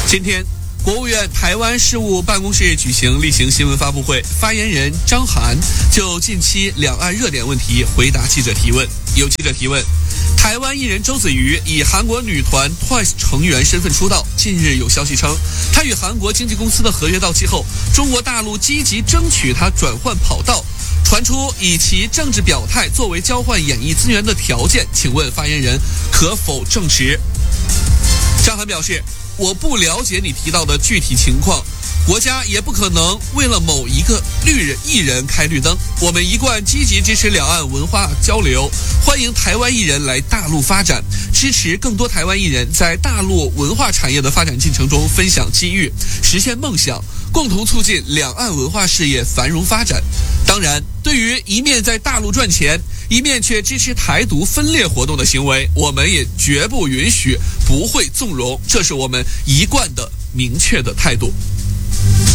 今天，国务院台湾事务办公室举行例行新闻发布会，发言人张涵就近期两岸热点问题回答记者提问。有记者提问，台湾艺人周子瑜以韩国女团 TWICE 成员身份出道，近日有消息称，他与韩国经纪公司的合约到期后，中国大陆积极争取他转换跑道，传出以其政治表态作为交换演艺资源的条件，请问发言人可否证实？张涵表示，我不了解你提到的具体情况，国家也不可能为了某一个艺人开绿灯。我们一贯积极支持两岸文化交流，欢迎台湾艺人来大陆发展，支持更多台湾艺人在大陆文化产业的发展进程中分享机遇，实现梦想，共同促进两岸文化事业繁荣发展。当然，对于一面在大陆赚钱，一面却支持台独分裂活动的行为，我们也绝不允许，不会纵容，这是我们一贯的明确的态度。